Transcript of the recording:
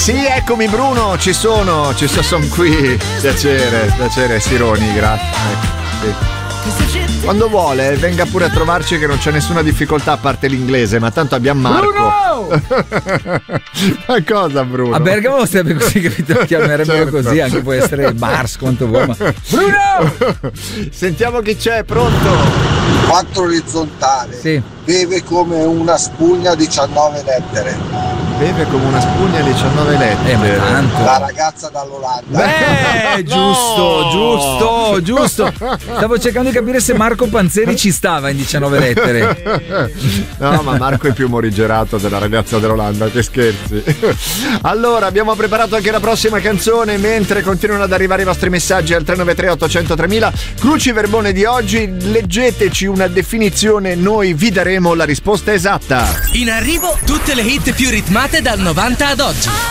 Sì, eccomi Bruno, ci sono qui. Piacere, Sironi, grazie. Sì. Quando vuole venga pure a trovarci che non c'è nessuna difficoltà a parte l'inglese, ma tanto abbiamo Marco. Bruno! Ma cosa Bruno? A Bergamo sarebbe così, capito? Chiamerebbero certo. Così, anche può essere Mars quanto vuoi, ma... Bruno! Sentiamo chi c'è, pronto? 4 orizzontale. Sì. Beve come una spugna 19 lettere. Beve come una spugna 19 lettere. Tanto. La ragazza dall'Olanda. Giusto. Stavo cercando di capire se Marco Panzeri ci stava in 19 lettere. No, ma Marco è più morigerato della ragazza dell'Olanda, che scherzi. Allora, abbiamo preparato anche la prossima canzone, mentre continuano ad arrivare i vostri messaggi al 393 800 3000. Cruciverbone di oggi, leggeteci una definizione, noi vi daremo la risposta esatta. In arrivo tutte le hit più ritmate dal 90 ad oggi.